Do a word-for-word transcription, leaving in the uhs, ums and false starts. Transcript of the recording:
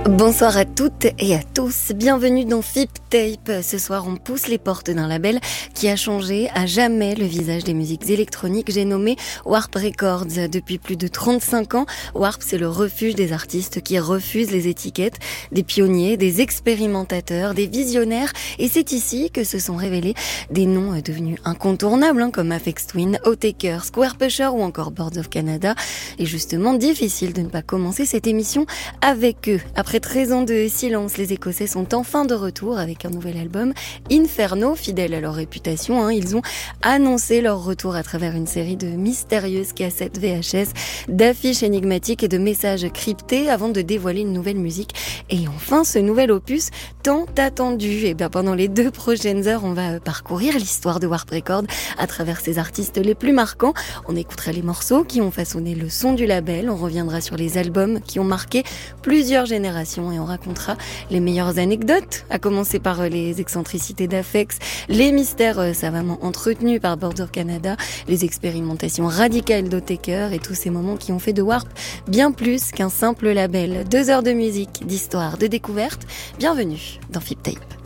Bonsoir à toutes et à tous, bienvenue dans F I P Tape. Ce soir on pousse les portes d'un label qui a changé à jamais le visage des musiques électroniques. J'ai nommé Warp Records. Depuis plus de trente-cinq ans, Warp c'est le refuge des artistes qui refusent les étiquettes, des pionniers, des expérimentateurs, des visionnaires. Et c'est ici que se sont révélés des noms devenus incontournables hein, comme Aphex Twin, Autechre, Square Pusher ou encore Boards of Canada. Et justement difficile de ne pas commencer cette émission avec eux. Après treize ans de silence, les Écossais sont enfin de retour avec un nouvel album, Inferno. Fidèles à leur réputation, hein, ils ont annoncé leur retour à travers une série de mystérieuses cassettes V H S, d'affiches énigmatiques et de messages cryptés avant de dévoiler une nouvelle musique. Et enfin, ce nouvel opus tant attendu. Et bien, pendant les deux prochaines heures, on va parcourir l'histoire de Warp Records à travers ses artistes les plus marquants. On écoutera les morceaux qui ont façonné le son du label. On reviendra sur les albums qui ont marqué plusieurs générations et on racontera les meilleures anecdotes, à commencer par les excentricités d'Aphex, les mystères savamment entretenus par Boards of Canada, les expérimentations radicales d'Autechre et tous ces moments qui ont fait de Warp bien plus qu'un simple label. Deux heures de musique, d'histoire, de découverte. Bienvenue dans F I P Tape.